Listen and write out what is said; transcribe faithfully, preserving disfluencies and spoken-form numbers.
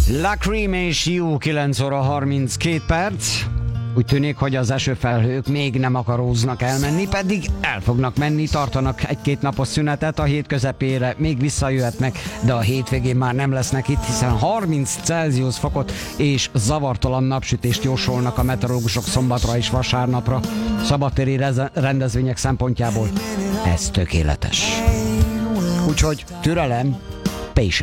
La Cream és Jó, kilenc óra harminckét perc. Úgy tűnik, hogy az esőfelhők még nem akaróznak elmenni, pedig el fognak menni, tartanak egy-két napos szünetet, a hét közepére még visszajöhetnek, de a hétvégén már nem lesznek itt, hiszen harminc Celsius fokot és zavartalan napsütést jósolnak a meteorológusok szombatra és vasárnapra. Szabadtéri rendezvények szempontjából ez tökéletes. Úgyhogy türelem, patience.